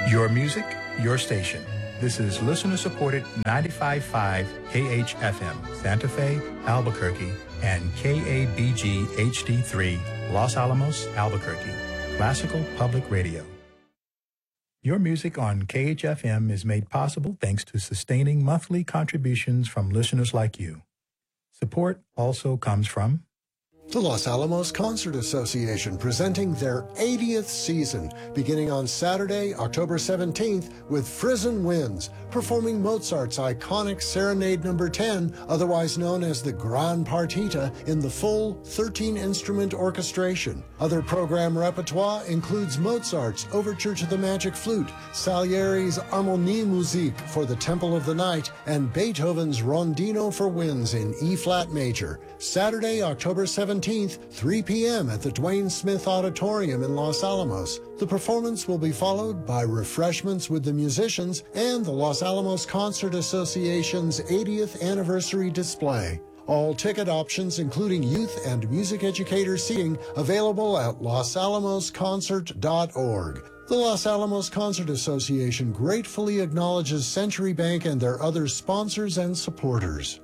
Your music, your station. This is listener-supported 95.5 KHFM, Santa Fe, Albuquerque, and KABG HD3, Los Alamos, Albuquerque. Classical Public Radio. Your music on KHFM is made possible thanks to sustaining monthly contributions from listeners like you. Support also comes from the Los Alamos Concert Association, presenting their 80th season, beginning on Saturday, October 17th, with Frisson Winds, performing Mozart's iconic Serenade No. 10, otherwise known as the Gran Partita, in the full 13-instrument orchestration. Other program repertoire includes Mozart's Overture to the Magic Flute, Salieri's Harmonie Musique for the Temple of the Night, and Beethoven's Rondino for Winds in E-flat major. Saturday, October 17th, 3 p.m. at the Dwayne Smith Auditorium in Los Alamos. The performance will be followed by refreshments with the musicians and the Los Alamos Concert Association's 80th anniversary display. All ticket options, including youth and music educator seating, available at losalamosconcert.org. The Los Alamos Concert Association gratefully acknowledges Century Bank and their other sponsors and supporters.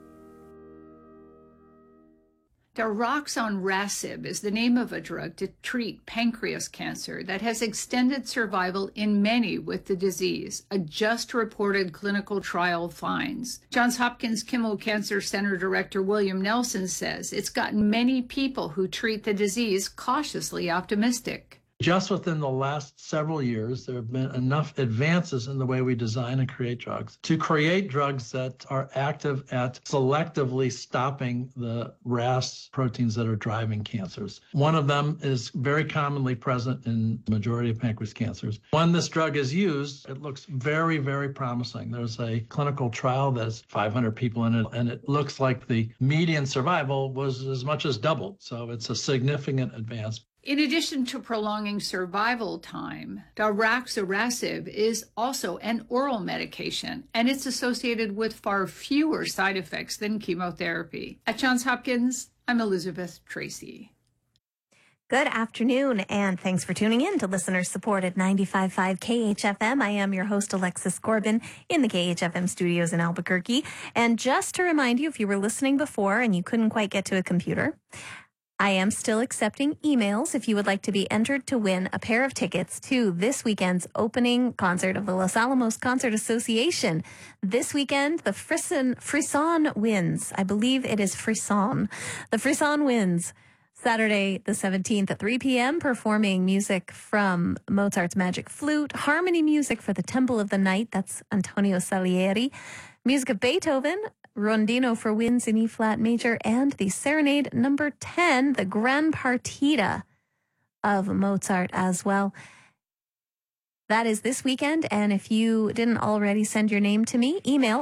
Daraxonrasib is the name of a drug to treat pancreas cancer that has extended survival in many with the disease, a just reported clinical trial finds. Johns Hopkins Kimmel Cancer Center Director William Nelson says it's gotten many people who treat the disease cautiously optimistic. Just within the last several years, there have been enough advances in the way we design and create drugs to create drugs that are active at selectively stopping the RAS proteins that are driving cancers. One of them is very commonly present in the majority of pancreas cancers. When this drug is used, it looks very, very promising. There's a clinical trial that's 500 people in it, and it looks like the median survival was as much as doubled. So it's a significant advance. In addition to prolonging survival time, daraxonrasib is also an oral medication, and it's associated with far fewer side effects than chemotherapy. At Johns Hopkins, I'm Elizabeth Tracy. Good afternoon, and thanks for tuning in to listener-supported 95.5 KHFM. I am your host, Alexis Corbin, in the KHFM studios in Albuquerque. And just to remind you, if you were listening before and you couldn't quite get to a computer, I am still accepting emails if you would like to be entered to win a pair of tickets to this weekend's opening concert of the Los Alamos Concert Association. This weekend, the Frisson Winds. I believe it is Frisson. The Frisson Winds. Saturday the 17th at 3 p.m., performing music from Mozart's Magic Flute, harmony music for the Temple of the Night, that's Antonio Salieri, music of Beethoven, Rondino for Winds in E-flat major, and the Serenade No. 10, the Gran Partita of Mozart as well. That is this weekend, and if you didn't already send your name to me, email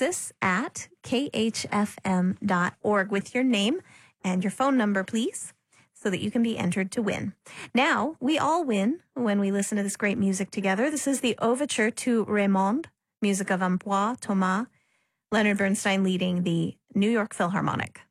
alexis@khfm.org with your name and your phone number, please, so that you can be entered to win. Now, we all win when we listen to this great music together. This is the Overture to Raymond, music of Ambroise Thomas, Leonard Bernstein leading the New York Philharmonic.